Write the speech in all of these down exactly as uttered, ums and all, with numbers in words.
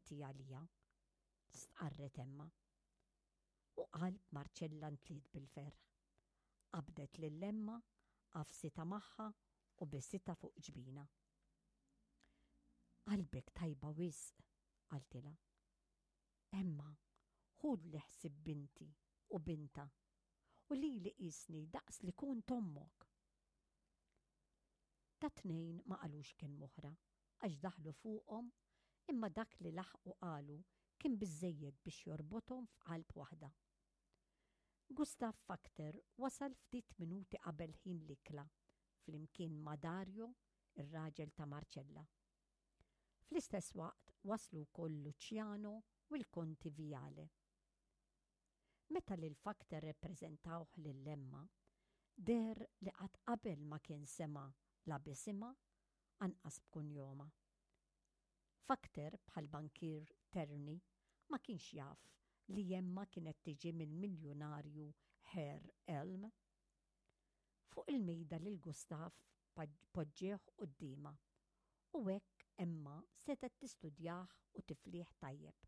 inti għalija, stqarret Emma. U qalb Marċella ntliet bil-ferħ. Qabdet lill-Emma, qafsita magħha u bessita fuq ġbina. Qalbek tajba wisq, qaltilha. Emma, ħud li ħsib binti u binta u li li qisni daqs li kun tommok. Ta' tnejn ma qalux kien moħra għax daħlu fuqhom, imma dak li laħqu qalu kien biżżejjed biex jorbothom f'qalb waħda. Gustav Factor wasal ftit minuti qabel ħin l-ikla flimkien ma' Dario, ir-raġel ta' Marċella. Fl-istess waqt waslu wkoll Luciano u l-Konti Viale. Meta lil Factor reppreżentawh lill-Emma, der li qatt qabel ma kien sema la bisimha anqas b'kunjoma. Factor bħal bankier Terni ma kienx jaf li Emma kienet tiġi mill-miljonarju Herr Elm. Fuq il-mejda lil Gustav poġġieħ qudiema u hekk Emma setet tistudjah u tiflih tajjeb.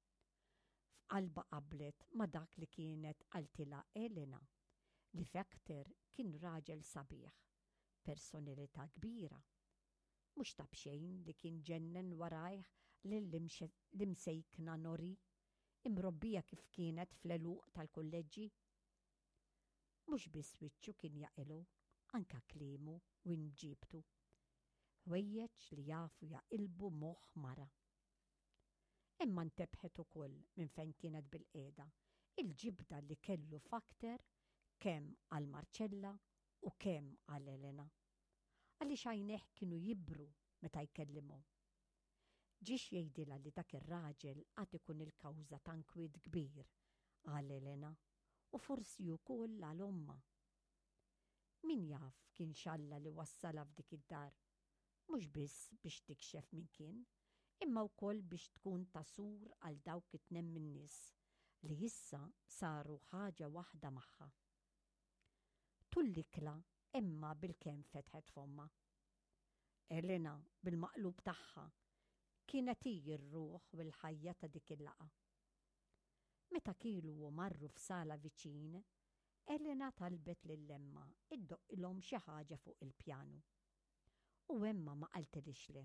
F'qalba qablet ma dak li kienet qaltilha Elena li Factor kien raġel sabiħ, personalità kbira. Mhux ta' bxejn li kien ġennen warajh lill-imsejkna Nori, imrobbija kif kienet fl-eluq tal-kolleġġi. Mhux biss wiċċu kien jaqilu, anka kliemu u nġibtu. Ħwejjeġ li jafu jaqilbu moħħ mara. Imma ntebħet ukoll minn fejn kienet bil-qiegħda il-ġibda li kellu Factor kemm għal Marċella u kemm għal Elena. Għaliex għajnejh kienu jibru meta jkellimhom. Ġiex jgħidilha li dak ir-raġel għad ikun il-kawża ta' nkwid kbir għal Elena u forsi wkoll għal omma. Min jaf kien xalla li wassalha f'dik id-dar, mhux biss biex tikxef min kien, imma wkoll biex tkun tasur għal dawk it-tnemm in-nies li issa saru ħaġa waħda magħha. Tul l-ikla Emma bil-kemm fetħet f'omma. Elena bil-maqlub tagħha kienet hi r-ruħ u l-ħajja ta' dik il-laqa. Meta kielu u marru f'sala viċin, Elena talbet lill-Emma iddoqilhom xi ħaġa fuq il-pjanu. U Emma ma qaltilix li.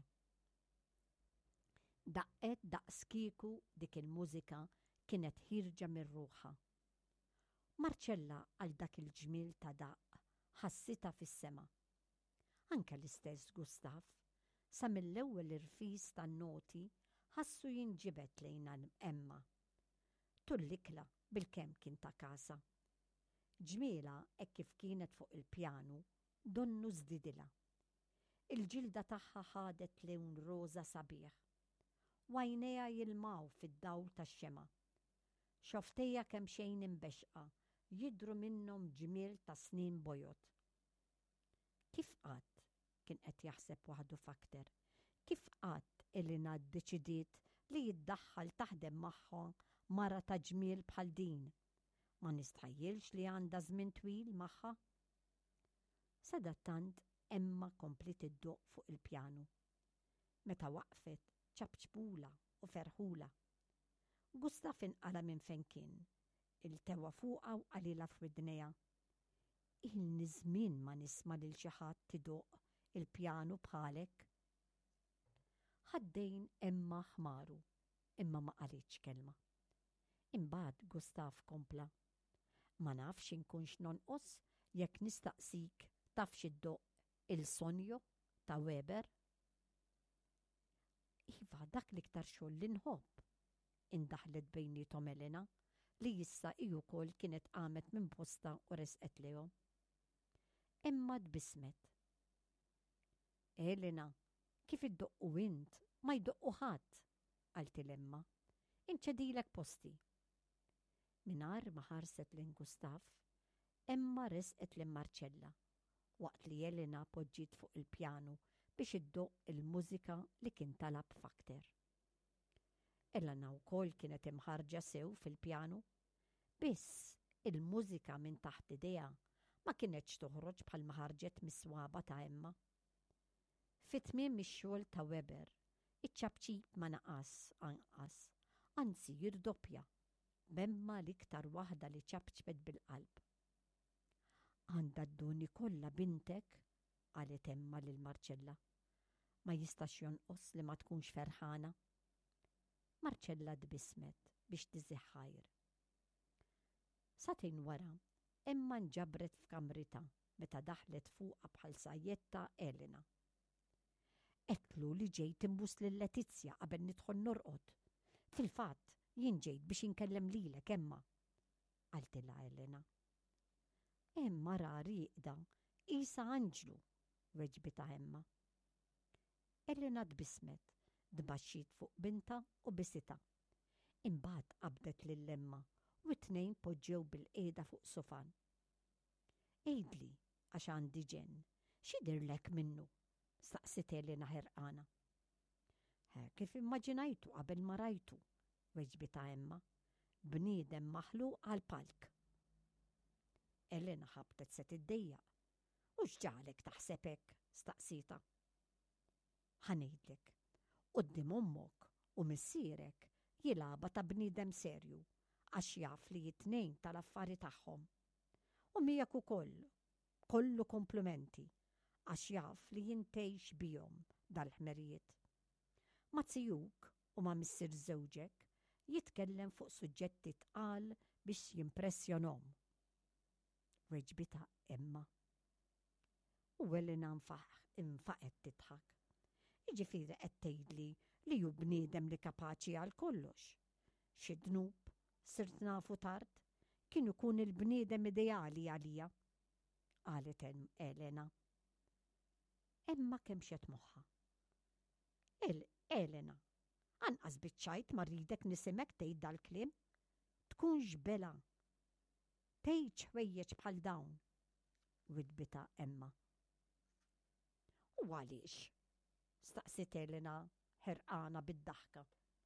Daqqet daqs kieku dik il-mużika kienet ħirġa mir-ruħha. Marċella għal dak il-ġmil ta' daqq ħassita fis-sema. Anke l-istess Gustav sa mill-ewwel irfis tan-noti ħassu jinġibet lejn Emma. Tul l-ikla bil-kemm kien ta' casa. Ġmiela hekk kif kienet fuq il-pjanu donnu żdidilha. Il-ġilda tagħha ħadet lewn roża sabiħ. Wajnejha jilmaw fid-dawl tax-xema. Xoftejja kemm xejn imbexqa jidru minnhom ġmiel ta' snin bojot. Kif qatt kien qed jaħseb waħdu Factor, kif qatt Elena ddeċidiet li jiddaħħal taħdem magħha mara ta' ġmiel bħal din. Ma nistħajjilx li għandha żmien twil magħha. Sadattant Emma komplit iddoq fuq il-pjanu. Meta waqfet ċabċbula u ferħula. Gustav inqala minn fejn kien, il-tewa fuqha u qalilha f'widnejha. Ilni żmien ma nisma' lil xi ħadd tidoq il-pjanu bħalek. Ħaddejn Emma ħmaru, imma ma qalitx kelma. Imbagħad Gustav kompla. Ma nafx inkunx nonqos jekk nistaqsik tafx iddoq il-Sonju ta' Weber. Iva dak l-iktar xogħol li nħobb, indaħlet bejnietom Elena li issa hi wkoll kienet qamet minn posta u resqet lehom. Emma tbissmet. Elena, kif iddoqqu int ma jdoqqu ħadd, qalti l-Emma. Inċedilek posti. Mingħajr ma ħarset lejn Gustav, Emma resqet lejn Marċella, waqt li Elena poġġiet fuq il-pjanu biex iddoq il-mużika li kien talab Factor. Elena wkoll kienet imħarġa sew fil-pjanu, biss il-mużika minn taħt idejha ma kienetx toħroġ bħal ma ħarġet mis-swaba ta' Emma. Fit-tmiem ix-xogħol ta' Weber, iċ-ċabċib ma naqas anqas. anzi jirdoppja, b'Emma l-iktar waħda li ċabċbet bil-qalb. Għandha d-duni kollha bintek, qalet Emma lil Marċella. Ma jistax jonqos li ma tkunx ferħana. Marċella dbismet biex tiżiħħajr. Satin wara, Emma nġabret f'kamrita meta daħlet fuqha bħal sajjetta Elena. Etlu li ġejt imbus lil Letizja qabel nidħol norqod. Fil-fatt, jien ġejt biex inkellem lilek Emma, qaltilha Elena. Emma ra rieqda, qisha Anġlu, weġbita Emma. Elena dbismet, dbaxxiet fuq binta u bisita. Imbagħad qabdet lil Emma u t-tnejn poġġew bil-qiegħda fuq sofan. Ejdli, għax għandi ġenn, x'idirlek minnu? Staqsit Elena ħerqana. Kif immaġinajtu qabel ma rajtu, weġbita Emma, bniedem maħluq għall-palk. Elena ħabtet se tiddejjaq. U x'ġalek taħseb hekk? Staqsita. Ħanejdlek, quddiem ommok u missierek jilagħba ta' bniedem serju għax jaf li jitnejn tal-affari tagħhom. U miegħek ukoll kollu komplimenti għax jaf li jintejx bihom dal-ħmerijiet. Ma tijuk u ma missier żewġek jitkellem fuq suġġetti tqal biex jimpressjonhom. Weġbita Emma. U Elena infaqet titħak. Jiġifieri qed tgħidli li hu bniedem li kapaċi għal kollox. Xi dnub, sirt nafu tard, kien ikun il-bniedem ideali għalija, qalet Elena. Emma kemm xed moħħha. El, Elena, anqas biċċajt ma rridek nisimek tgħid dal-kliem? Tkun ġbela. Tgħid xwejjeġ bħal dawn, widbita Emma. U għaliex? Staqsit Elena ħerqana bid-daħka.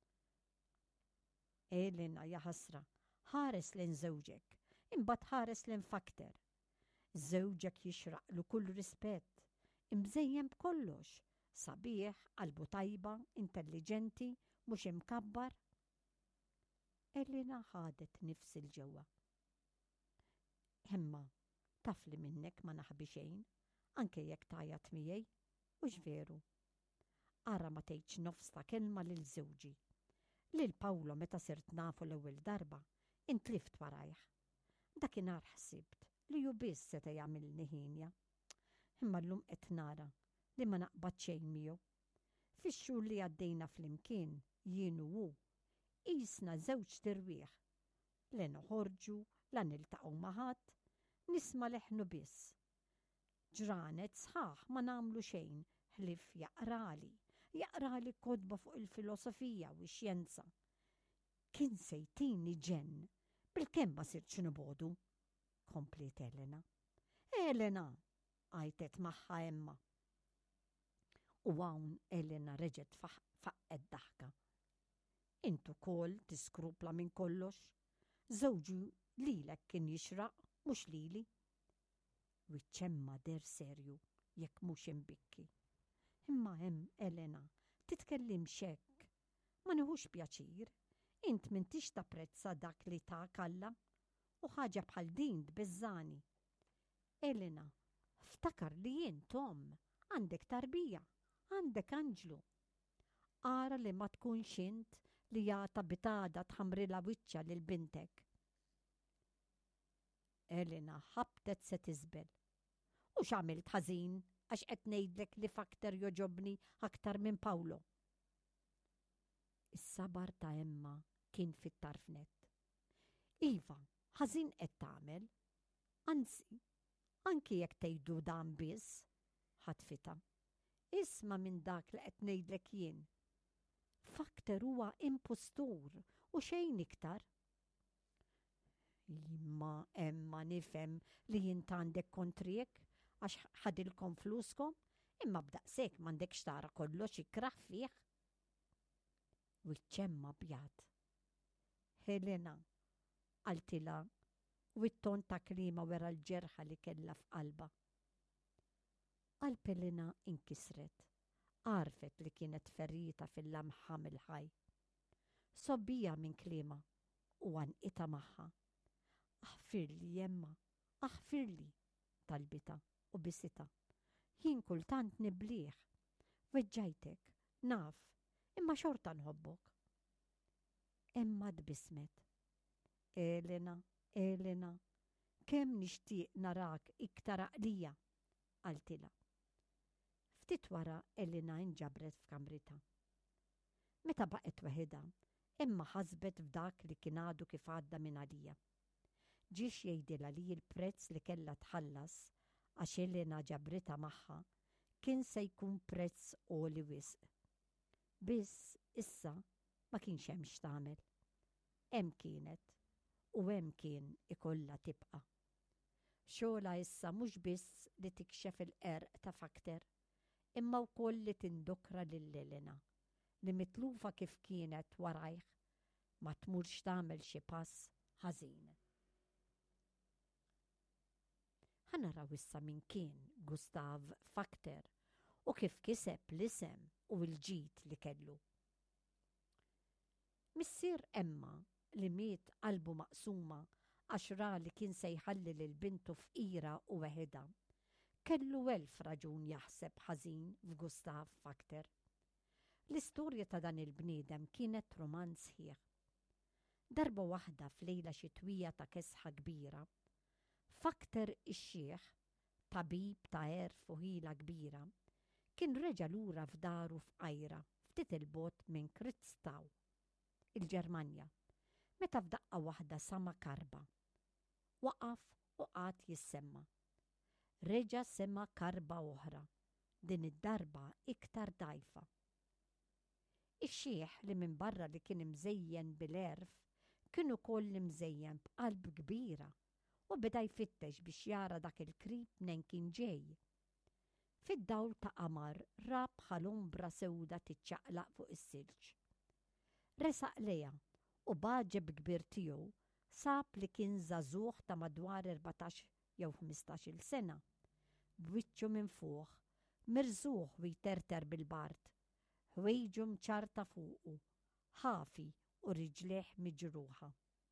Elena ja ħasra, ħares lejn żewġek, imbagħad ħares lejn fakter. Żewġek jixraqlu kull rispett, imbżejjem b'kollox, sabiħ, qalbu tajba, intelligenti, mhux imkabbar. Elena ħadet nifs il-ġewwa. Emma, taf li minnek ma naħbi xejn, anke jekk tajjat miegħi, mhux veru. Ara ma tgħidx nofs ta' kelma lil żewġi. Lil Pawlo meta sirt nafu l-ewwel darba, intlift warajh. Dakinhar ħsibt li hu biss seta' jagħmilni ħinja. Imma llum qed nara li ma naqbad xejn miegħu. Fix-xhur li għaddejna flimkien jien u hu qisna żewġ tirwieħ. La noħorġu, la niltaqgħu ma' ħadd, nisma' leħnu biss. Ġranet sħaħ ma nagħmlu xejn ħlief jaqrali. Jaqrali kodba fuq il-filosofija u x-xjenza. Kien se jtini ġenn, bil-kemm ma sirtx nibodu, komplet Elena. Elena, għajtet magħha Emma. U hawn Elena reġgħet faqqet daħka. Intu kol tiskrupla minn kollox, żewġu lilek kien jixraq, mhux lili. Wiċċ Emma der serju jekk mhux imbikki. Imma hemm Elena, titkellim xekk. Ma nieħux pjaċir, int m'intix tapprezza dak li ta' Alla u ħaġa bħal din tbeżżani. Elena, ftakar li int Tom għandek tarbija, għandek Anġlu. Ara li ma tkunx int li jagħta bitada tħamrila wiċċa lil bintek. Elena ħabtet se tiżbel. U x'għamilt ħażin għax qed ngħidlek li fakter joġobni aktar minn Pawlo. Is-sabar ta' Emma kien fit-tarfnet. Iva, ħażin qed tagħmel. Anzi, anki jekk tgħidu dan biss, ħatfita. Isma' minn dak li qed ngħidlek jien. Fakter huwa impostur u xejn iktar. Imma Emma nifhem li jint għandek kontriek għax ħadilkom fluskom, imma b'daqshekk m'għandekx tara kollox ikraħ fih. Wiċċ Emma bjad. Helena, qaltilha u t-ton ta' klima wera l-ġerħa li kellha f'qalba. Qalb Elena inkisret, għarfet li kienet ferrita fil-lamħa mill-ħaj. sobbija minn klima u għanqita magħha. Aħfirli jemma, aħfirli, talbita u bisita. Jien kultant niblieħ, weġġajtek, naf, imma xorta nħobbok. Emma dbismet. Elena, Elena, kemm nixtieq narak iktar aqlija, qaltilha. Ftit wara Elena inġabret f'kamrita. Meta baqgħet waħedha, Emma ħasbet f'dak li kien għadu kif għadda minn għalija. Ġiex jgħidilha li l-prezz li kellha tħallas għax Elena ġabritha magħha kien se jkun prezz għoli wisq. Biss issa ma kienx hemm x'tagħmel. Hemm kienet u hemm kien ikollha tibqa'. Xogħla issa mhux biss li tikxef il-qerq ta' Factor, imma wkoll li tindukra lil Elena li mitlufa kif kienet warajh ma tmurx tagħmel xi pass ħażin. Ħanaraw issa min kien Gustav Factor u kif kiseb l-isem u l-ġid li kellu. Missier Emma li miet qalbu maqsuma għax ra li kien se jħalli lil bintu fqira u weħeda, kellu elf raġun jaħseb ħażin f'Gustav Factor. L-istorja ta' dan il-bniedem kienet romanz sħiħ. Darba waħda f'lejla xitwija ta' kesħa kbira, Factor ix-xieħ, tabib ta' erf u ħila kbira, kien reġa' lura f'daru f'Qajra, ftit il-bot minn Kritztau, il-Ġermanja, meta f'daqqa waħda sama karba. Waqaf u qagħad jissemma. Reġa' semma karba oħra, din id-darba iktar dgħajfa. Ix-xieħ li minn barra li kien imżejjen bil-erf kien ukoll imżejjen b'qalb kbira u beda jfittex biex jara dak il-krib minn kien ġej. Fid-dawl ta' qamar rab bħal-ombra sewda tiċċaqlaq fuq is-silġ. Resaq lejha u baġeb kbir tiegħu sab li kien żagħżugħ ta' madwar erbatax jew ħmistax-il sena, b'wiċċu minn fuq, mirżugħ u jterter bil-bart, ħwejġu mċarta fuqu, ħafi u riġlieħ miġruħa.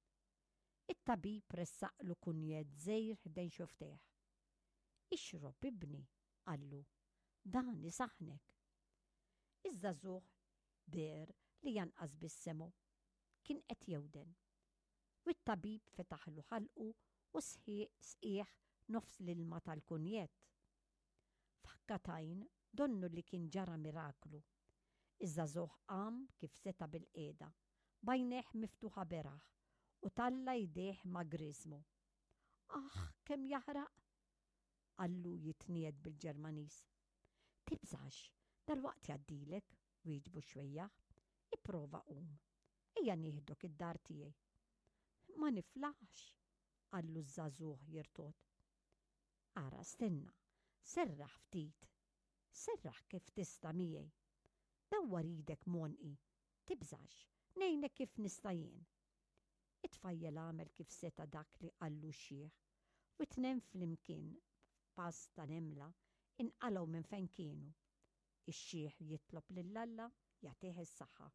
It-tabib ressaqlu kunjed żgħir ħdejn xufteħ. Ixrob ibni, qallu, dan isaħnek. Iż-żagħżugħ der li janqas bis-semu kien qed jewden. U t-tabib fetaħlu ħalqu u sqieħ nofs l-ilma tal-kunjed. F'ħakkatajn donnu li kien ġara miraklu. Iż-żagħżugħ qam kif seta bil-qiegħda, bajneħ miftuħa beraħ u talla jdejh ma' griżmu. Aħ, kemm jaħraq! Qallu jitnied bil-Ġermaniż. Tibżax, dalwaqt jgħaddilek, wieġbu xwejjaħ, ipprova qum. Ejja nieħdok id-dar tiegħi. Ma niflaħx, qallu ż-żagħżugħ jirtod. Ara stenna, serraħ ftit, serraħ kif tista' miegħi. Dawwar idek monqi, tibżax, ngħinek kif nista' jien. It-tfajjel għamel kif seta dak li qallu x-xieħ u tnem flimkien pass ta' nemla inqalgħu minn fejn kienu. Ix-xieħ jitlob lill-Alla jagħtih is-saħħa.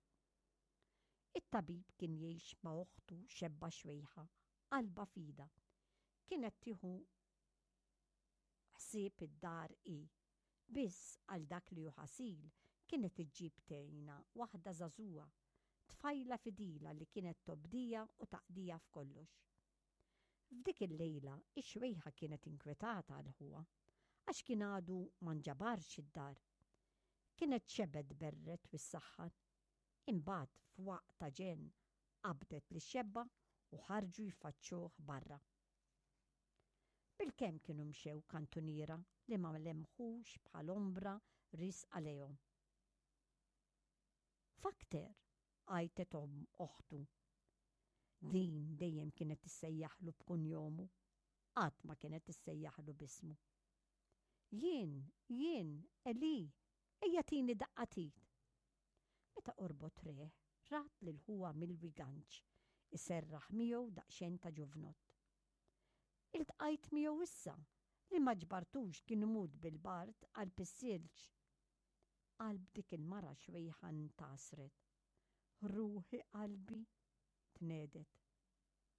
It-tabib kien jgħix ma' uħtu xebba xwejħa, qalba fida. Kienet tieħu ħsieb id-dar i, biss għal dak li hu ħasil kienet iġġib tgħinha waħda żagħżugħa, tfajla fidila li kienet tobdija u taqdija f'kollox. F'dik il-lejla ix-xwejħa kienet inkwetata għal huwa għax kien għadu ma nġabarx id-dar. Kienet xebed berret wis-saħħan. Imbagħad f'waqt ta' ġenn qabdet li xebba u ħarġu jfaċċuh barra. Bilkemm kienu mxew kantuniera li ma lemħux bħal ombra ris għalejhom. Factor, għajtet oħtu. Din dejjem kienet tissejjaħlu b'kunjomu, qatt ma kienet tissejjaħlu bismu. Jien, jien, Eli, ejja tini daqqatit. Meta qorbot reħ, rat lil huwa mill-wiganċ, iserraħ miegħu daqsxejn ta' ġuvnott. Iltqajt miegħu issa li ma ġbartux kien imut bil-bart għal pissilġ. Qalb dik il-mara xwejħa ntasret. Ruħi qalbi, tnedet.